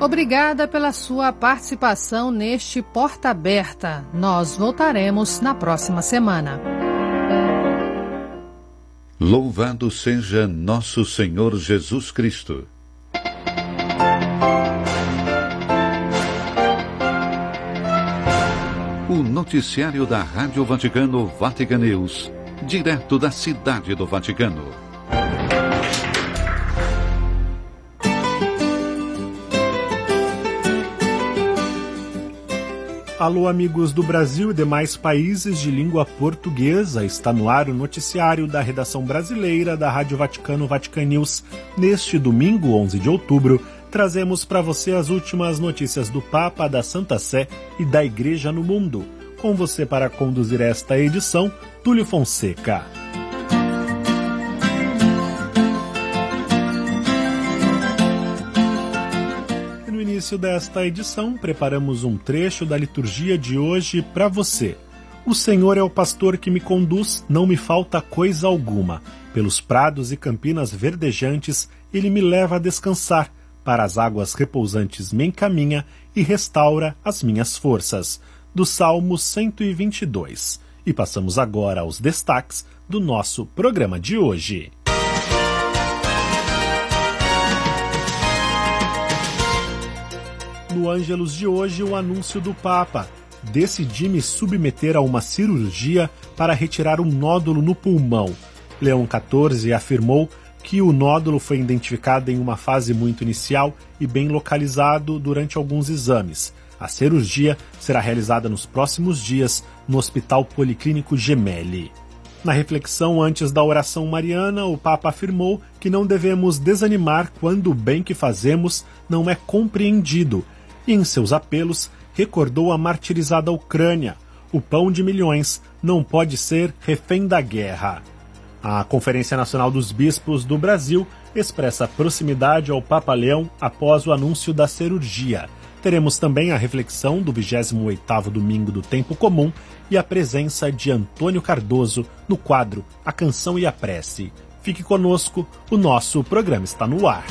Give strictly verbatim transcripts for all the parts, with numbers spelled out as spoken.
Obrigada pela sua participação neste Porta Aberta. Nós voltaremos na próxima semana. Louvado seja nosso Senhor Jesus Cristo. O noticiário da Rádio Vaticano Vatican News, direto da Cidade do Vaticano. Alô, amigos do Brasil e demais países de língua portuguesa. Está no ar o noticiário da redação brasileira da Rádio Vaticano Vatican News. Neste domingo, onze de outubro, trazemos para você as últimas notícias do Papa, da Santa Sé e da Igreja no mundo. Com você para conduzir esta edição, Túlio Fonseca. No início desta edição, preparamos um trecho da liturgia de hoje para você. O Senhor é o pastor que me conduz, não me falta coisa alguma. Pelos prados e campinas verdejantes, ele me leva a descansar. Para as águas repousantes me encaminha e restaura as minhas forças. Do Salmo cento e vinte e dois. E passamos agora aos destaques do nosso programa de hoje. No Ângelus de hoje, o anúncio do Papa. Decidi me submeter a uma cirurgia para retirar um nódulo no pulmão. Leão quatorze afirmou que o nódulo foi identificado em uma fase muito inicial e bem localizado durante alguns exames. A cirurgia será realizada nos próximos dias no Hospital Policlínico Gemelli. Na reflexão antes da oração mariana, o Papa afirmou que não devemos desanimar quando o bem que fazemos não é compreendido. E em seus apelos, recordou a martirizada Ucrânia. O pão de milhões não pode ser refém da guerra. A Conferência Nacional dos Bispos do Brasil expressa proximidade ao Papa Leão após o anúncio da cirurgia. Teremos também a reflexão do vigésimo oitavo Domingo do Tempo Comum e a presença de Antônio Cardoso no quadro A Canção e a Prece. Fique conosco, o nosso programa está no ar.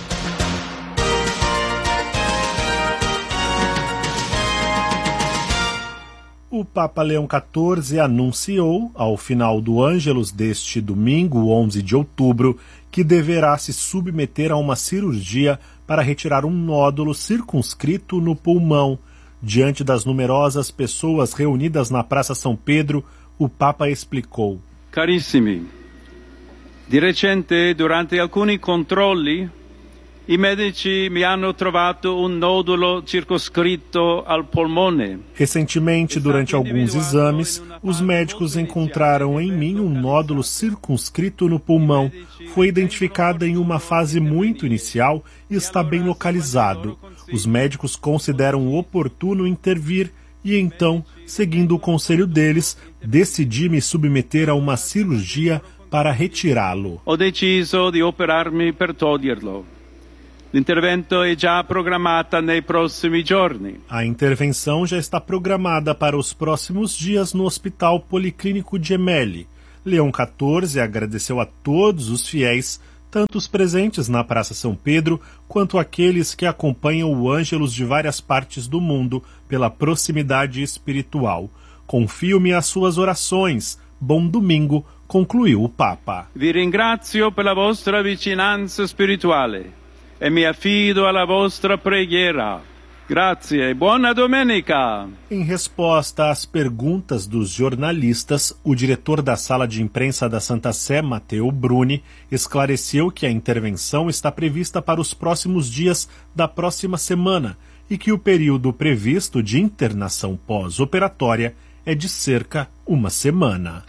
O Papa Leão quatorze anunciou, ao final do Ângelus deste domingo, onze de outubro, que deverá se submeter a uma cirurgia para retirar um nódulo circunscrito no pulmão. Diante das numerosas pessoas reunidas na Praça São Pedro, o Papa explicou: Carissimi, di recente, durante alcuni controlli, i medici mi hanno trovato un nodulo circoscritto al polmone. Recentemente, durante alguns exames, os médicos encontraram em mim um nódulo circunscrito no pulmão. Foi identificado em uma fase muito inicial e está bem localizado. Os médicos consideram oportuno intervir e então, seguindo o conselho deles, decidi me submeter a uma cirurgia para retirá-lo. Ho deciso di operarmi per toglierlo. L'intervento è già programmata nei prossimi giorni. A intervenção já está programada para os próximos dias no Hospital Policlínico Gemelli. Leão quatorze agradeceu a todos os fiéis, tanto os presentes na Praça São Pedro, quanto aqueles que acompanham o Ângelus de várias partes do mundo pela proximidade espiritual. Confio-me às suas orações. Bom domingo, concluiu o Papa. Vi ringrazio per la vostra vicinanza spirituale e mi affido alla vostra preghiera. Grazie e buona domenica! Em resposta às perguntas dos jornalistas, o diretor da sala de imprensa da Santa Sé, Matteo Bruni, esclareceu que a intervenção está prevista para os próximos dias da próxima semana e que o período previsto de internação pós-operatória é de cerca uma semana.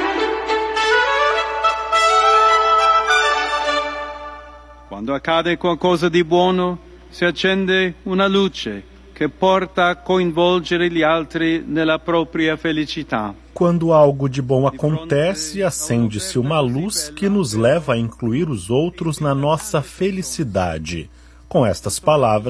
Quando accade qualcosa di buono, si accende una luce che porta a coinvolgere gli altri nella propria felicità. Quando algo de bom acontece, acende-se uma luz que nos leva a incluir os outros na nossa felicidade. Com estas palavras,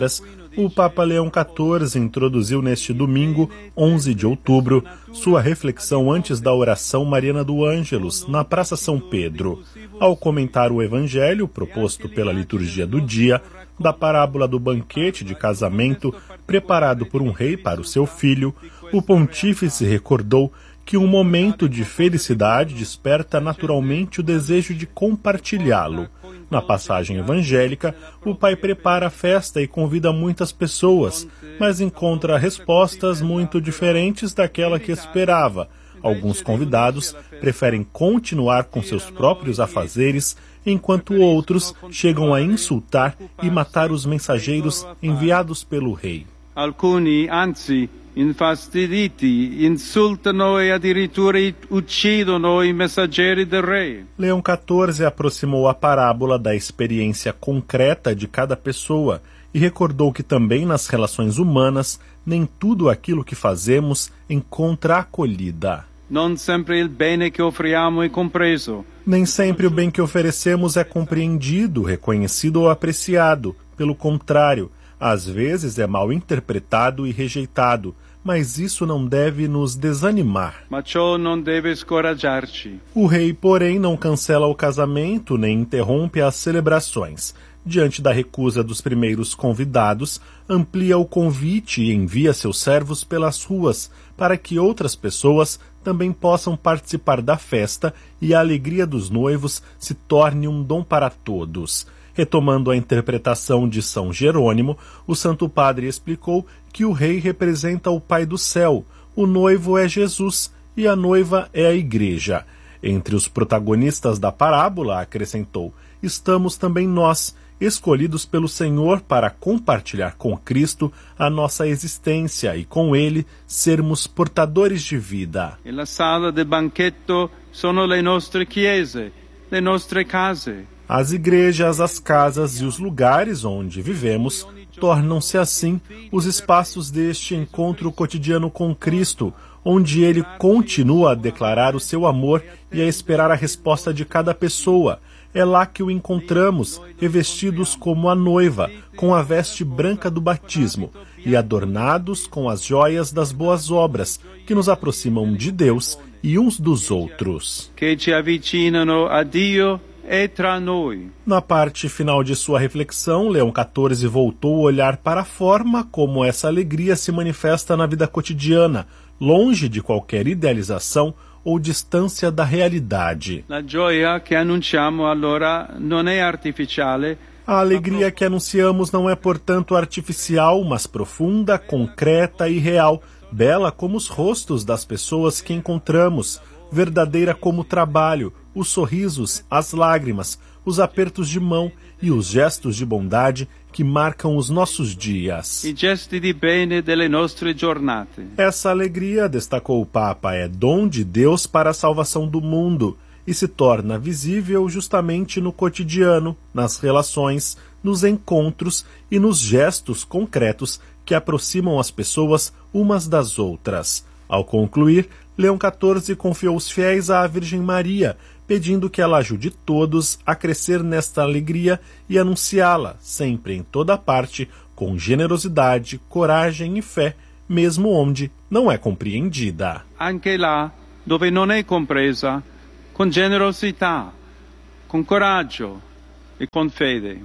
O Papa Leão quatorze introduziu neste domingo, onze de outubro, sua reflexão antes da oração mariana do Ângelus, na Praça São Pedro. Ao comentar o evangelho proposto pela liturgia do dia, da parábola do banquete de casamento preparado por um rei para o seu filho, o pontífice recordou que um momento de felicidade desperta naturalmente o desejo de compartilhá-lo. Na passagem evangélica, o pai prepara a festa e convida muitas pessoas, mas encontra respostas muito diferentes daquela que esperava. Alguns convidados preferem continuar com seus próprios afazeres, enquanto outros chegam a insultar e matar os mensageiros enviados pelo rei. Alcuni, anzi, infastiditi, insultano e addirittura uccidono i messaggeri del re. Leão quatorze aproximou a parábola da experiência concreta de cada pessoa e recordou que também nas relações humanas nem tudo aquilo que fazemos encontra acolhida. Non sempre il bene che offriamo è compreso. Nem sempre o bem que oferecemos é compreendido, reconhecido ou apreciado. Pelo contrário, às vezes é mal interpretado e rejeitado, mas isso não deve nos desanimar. Ma ciò non deve scoraggiarci. O rei, porém, não cancela o casamento nem interrompe as celebrações. Diante da recusa dos primeiros convidados, amplia o convite e envia seus servos pelas ruas para que outras pessoas também possam participar da festa e a alegria dos noivos se torne um dom para todos. Retomando a interpretação de São Jerônimo, o Santo Padre explicou que o rei representa o Pai do céu, o noivo é Jesus e a noiva é a Igreja. Entre os protagonistas da parábola, acrescentou, estamos também nós, escolhidos pelo Senhor para compartilhar com Cristo a nossa existência e com Ele sermos portadores de vida. E la sala del banchetto sono le nostre chiese, le nostre case. As igrejas, as casas e os lugares onde vivemos tornam-se assim os espaços deste encontro cotidiano com Cristo, onde Ele continua a declarar o seu amor e a esperar a resposta de cada pessoa. É lá que o encontramos, revestidos como a noiva, com a veste branca do batismo, e adornados com as joias das boas obras, que nos aproximam de Deus e uns dos outros. Que ci avvicinano a Dio e tra noi. Na parte final de sua reflexão, Leão quatorze voltou a olhar para a forma como essa alegria se manifesta na vida cotidiana, longe de qualquer idealização ou distância da realidade. La gioia che annunciamo allora non è artificiale. A alegria que anunciamos não é, portanto, artificial, mas profunda, concreta e real, bela como os rostos das pessoas que encontramos, verdadeira como o trabalho, os sorrisos, as lágrimas, os apertos de mão e os gestos de bondade que marcam os nossos dias. I gesti di bene delle nostre giornate. Essa alegria, destacou o Papa, é dom de Deus para a salvação do mundo e se torna visível justamente no cotidiano, nas relações, nos encontros e nos gestos concretos que aproximam as pessoas umas das outras. Ao concluir, Leão quatorze confiou os fiéis à Virgem Maria, pedindo que ela ajude todos a crescer nesta alegria e anunciá-la, sempre em toda parte, com generosidade, coragem e fé, mesmo onde não é compreendida. Anche là, dove non è compresa, con generosità, con coraggio e con fede.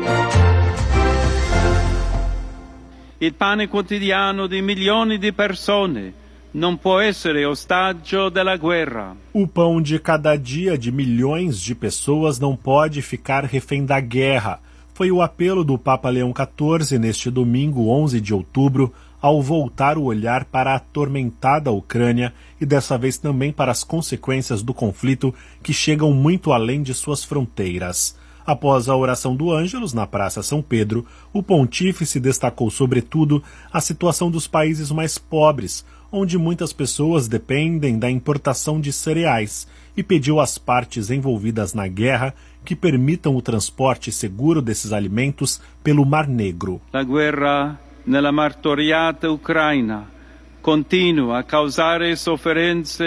Il pane quotidiano di milioni di persone não pode ser ostaggio della guerra. O pão de cada dia de milhões de pessoas não pode ficar refém da guerra. Foi o apelo do Papa Leão quatorze neste domingo, onze de outubro, ao voltar o olhar para a atormentada Ucrânia e dessa vez também para as consequências do conflito que chegam muito além de suas fronteiras. Após a oração do Ângelus na Praça São Pedro, o pontífice destacou sobretudo a situação dos países mais pobres, onde muitas pessoas dependem da importação de cereais, e pediu às partes envolvidas na guerra que permitam o transporte seguro desses alimentos pelo Mar Negro. A guerra nella martoriata Ucraina continua a causare sofferenze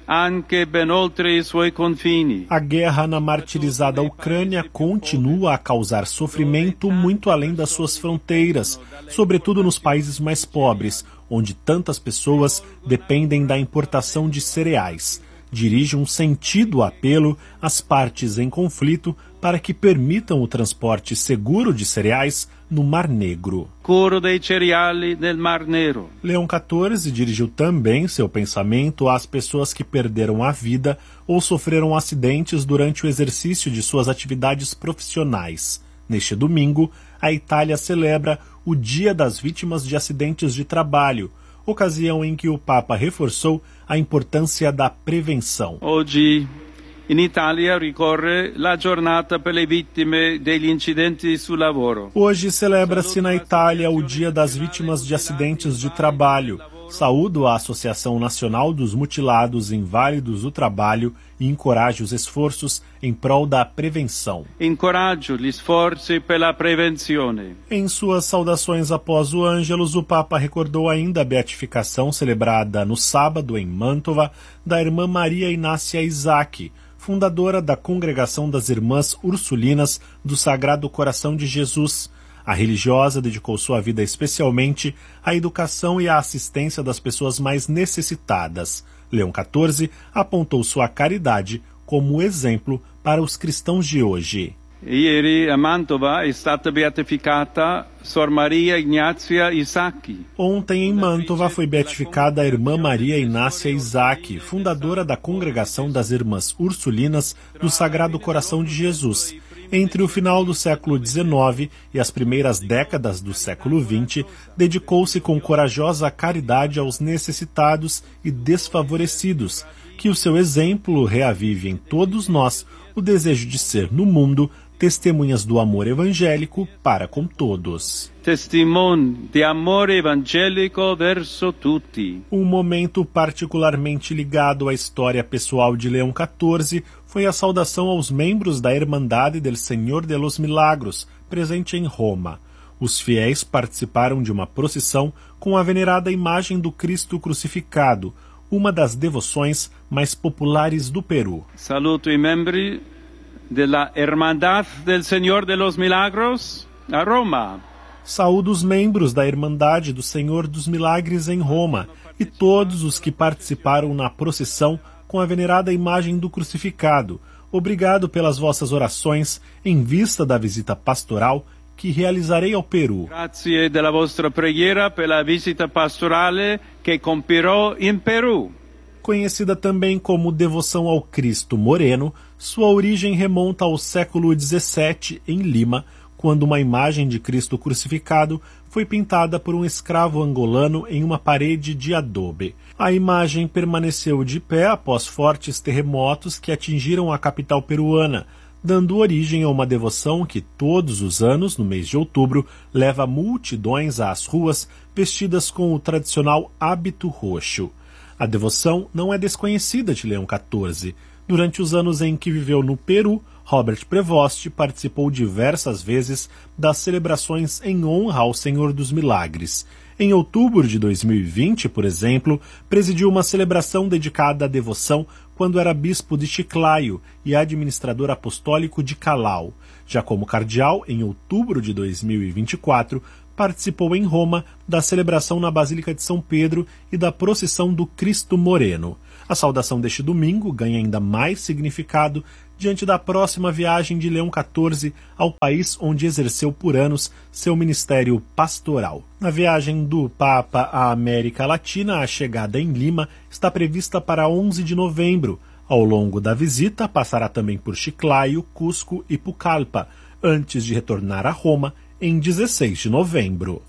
anche ben oltre i suoi confini. A guerra na martirizada Ucrânia continua a causar sofrimento muito além das suas fronteiras, sobretudo nos países mais pobres, onde tantas pessoas dependem da importação de cereais. Dirige um sentido apelo às partes em conflito para que permitam o transporte seguro de cereais no Mar Negro. Curo dei cereali nel Mar Nero. Leão quatorze dirigiu também seu pensamento às pessoas que perderam a vida ou sofreram acidentes durante o exercício de suas atividades profissionais. Neste domingo, a Itália celebra o Dia das Vítimas de Acidentes de Trabalho, ocasião em que o Papa reforçou a importância da prevenção. Hoje, in Italia ricorre la giornata per le vittime degli incidenti sul lavoro. Hoje celebra-se na Itália o Dia das Vítimas de Acidentes de Trabalho. Saúdo a Associação Nacional dos Mutilados Inválidos do Trabalho e encorajo os esforços em prol da prevenção. Encoraggio gli sforzi per la prevenzione. Em suas saudações após o Ângelus, o Papa recordou ainda a beatificação celebrada no sábado em Mantova da irmã Maria Inácia Isaac, fundadora da Congregação das Irmãs Ursulinas do Sagrado Coração de Jesus. A religiosa dedicou sua vida especialmente à educação e à assistência das pessoas mais necessitadas. Leão quatorze apontou sua caridade como exemplo para os cristãos de hoje. Ieri a Mantova è stata beatificata Sor Maria Ignazia Isaac. Ontem em Mantova foi beatificada a irmã Maria Inácia Isaac, fundadora da Congregação das Irmãs Ursulinas do Sagrado Coração de Jesus. Entre o final do século dezenove e as primeiras décadas do século vinte, dedicou-se com corajosa caridade aos necessitados e desfavorecidos. Que o seu exemplo reavive em todos nós o desejo de ser, no mundo, testemunhas do amor evangélico para com todos. Testimone di amore evangelico verso tutti. Um momento particularmente ligado à história pessoal de Leão quatorze foi a saudação aos membros da Irmandade del Señor de los Milagros, presente em Roma. Os fiéis participaram de uma procissão com a venerada imagem do Cristo crucificado, uma das devoções mais populares do Peru. Saluto i membri della Hermandad del Señor de los Milagros a Roma. Saúdo os membros da Irmandade do Senhor dos Milagres em Roma e todos os que participaram na procissão com a venerada imagem do crucificado. Obrigado pelas vossas orações em vista da visita pastoral que realizarei ao Peru. Grazie della vostra preghiera per la visita pastorale che compirò in Peru. Conhecida também como Devoção ao Cristo Moreno, sua origem remonta ao século dezessete, em Lima, quando uma imagem de Cristo crucificado foi pintada por um escravo angolano em uma parede de adobe. A imagem permaneceu de pé após fortes terremotos que atingiram a capital peruana, dando origem a uma devoção que todos os anos, no mês de outubro, leva multidões às ruas vestidas com o tradicional hábito roxo. A devoção não é desconhecida de Leão quatorze. Durante os anos em que viveu no Peru, Robert Prevost participou diversas vezes das celebrações em honra ao Senhor dos Milagres. Em outubro de dois mil e vinte, por exemplo, presidiu uma celebração dedicada à devoção quando era bispo de Chiclayo e administrador apostólico de Calau. Já como cardeal, em outubro de dois mil e vinte e quatro, participou em Roma da celebração na Basílica de São Pedro e da procissão do Cristo Moreno. A saudação deste domingo ganha ainda mais significado diante da próxima viagem de Leão quatorze ao país onde exerceu por anos seu ministério pastoral. Na viagem do Papa à América Latina, a chegada em Lima está prevista para onze de novembro. Ao longo da visita, passará também por Chiclayo, Cusco e Pucallpa, antes de retornar a Roma em dezesseis de novembro.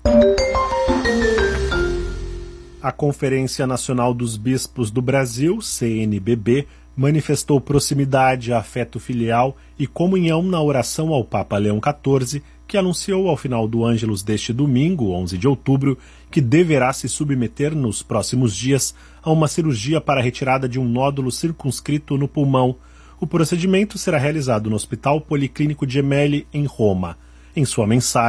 A Conferência Nacional dos Bispos do Brasil, C N B B, manifestou proximidade, afeto filial e comunhão na oração ao Papa Leão quatorze, que anunciou ao final do Ângelus deste domingo, onze de outubro, que deverá se submeter nos próximos dias a uma cirurgia para a retirada de um nódulo circunscrito no pulmão. O procedimento será realizado no Hospital Policlínico Gemelli, em Roma. Em sua mensagem,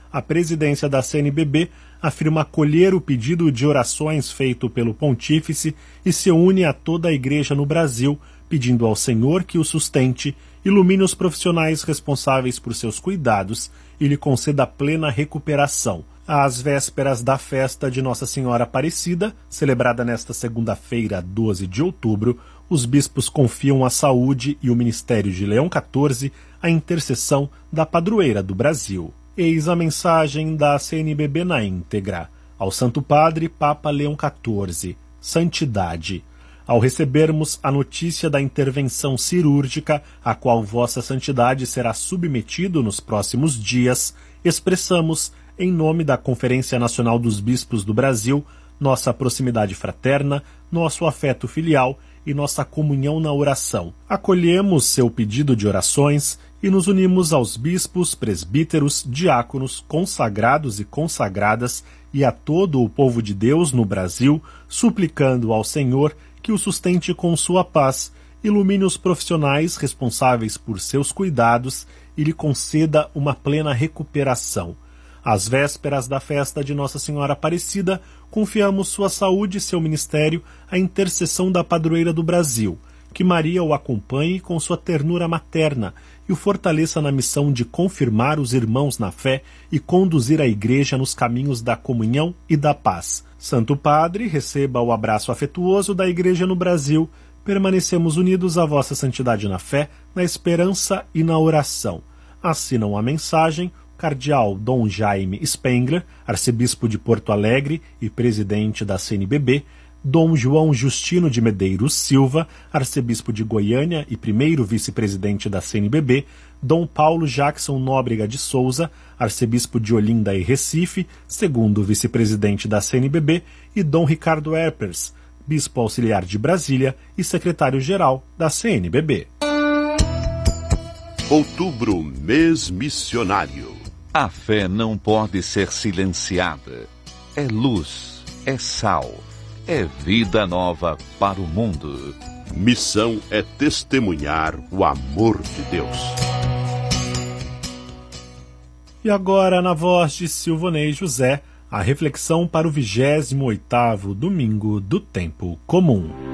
a presidência da C N B B afirma acolher o pedido de orações feito pelo Pontífice e se une a toda a Igreja no Brasil, pedindo ao Senhor que o sustente, ilumine os profissionais responsáveis por seus cuidados e lhe conceda plena recuperação. Às vésperas da festa de Nossa Senhora Aparecida, celebrada nesta segunda-feira, doze de outubro, os bispos confiam à saúde e o ministério de Leão quatorze à intercessão da padroeira do Brasil. Eis a mensagem da C N B B na íntegra. Ao Santo Padre, Papa Leão quatorze. Santidade. Ao recebermos a notícia da intervenção cirúrgica, a qual Vossa Santidade será submetido nos próximos dias, expressamos, em nome da Conferência Nacional dos Bispos do Brasil, nossa proximidade fraterna, nosso afeto filial e nossa comunhão na oração. Acolhemos seu pedido de orações e nos unimos aos bispos, presbíteros, diáconos, consagrados e consagradas e a todo o povo de Deus no Brasil, suplicando ao Senhor que o sustente com sua paz, ilumine os profissionais responsáveis por seus cuidados e lhe conceda uma plena recuperação. Às vésperas da festa de Nossa Senhora Aparecida, confiamos sua saúde e seu ministério à intercessão da padroeira do Brasil, que Maria o acompanhe com sua ternura materna e o fortaleça na missão de confirmar os irmãos na fé e conduzir a Igreja nos caminhos da comunhão e da paz. Santo Padre, receba o abraço afetuoso da Igreja no Brasil. Permanecemos unidos à Vossa Santidade na fé, na esperança e na oração. Assinam a mensagem Cardeal Dom Jaime Spengler, arcebispo de Porto Alegre e presidente da C N B B, Dom João Justino de Medeiros Silva, arcebispo de Goiânia e primeiro vice-presidente da C N B B, Dom Paulo Jackson Nóbrega de Souza, arcebispo de Olinda e Recife, segundo vice-presidente da C N B B, e Dom Ricardo Herpers, bispo auxiliar de Brasília e secretário-geral da C N B B. Outubro, mês missionário. A fé não pode ser silenciada. É luz, é sal, é vida nova para o mundo. Missão é testemunhar o amor de Deus. E agora, na voz de Silvonei José, a reflexão para o vigésimo oitavo domingo do tempo comum.